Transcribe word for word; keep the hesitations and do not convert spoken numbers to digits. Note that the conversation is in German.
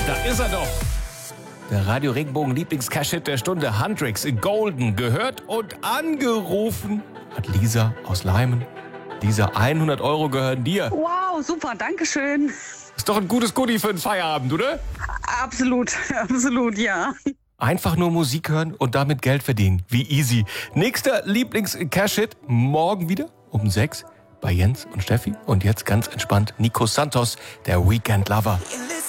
Da ist er doch. Der Radio Regenbogen Lieblings-Cash-Hit der Stunde, Huntrix, Golden, gehört und angerufen hat Lisa aus Leimen. Lisa, hundert Euro gehören dir. Wow, super, danke schön. Ist doch ein gutes Goodie für den Feierabend, oder? Absolut, absolut, ja. Einfach nur Musik hören und damit Geld verdienen. Wie easy. Nächster Lieblings-Cash-Hit morgen wieder um sechs bei Jens und Steffi. Und jetzt ganz entspannt Nico Santos, der Weekend Lover.